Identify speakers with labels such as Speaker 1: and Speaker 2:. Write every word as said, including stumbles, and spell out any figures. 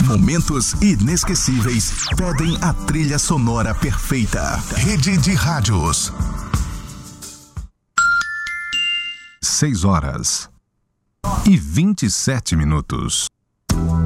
Speaker 1: Momentos inesquecíveis pedem a trilha sonora perfeita. Rede de Rádios. Seis horas e vinte e sete minutos.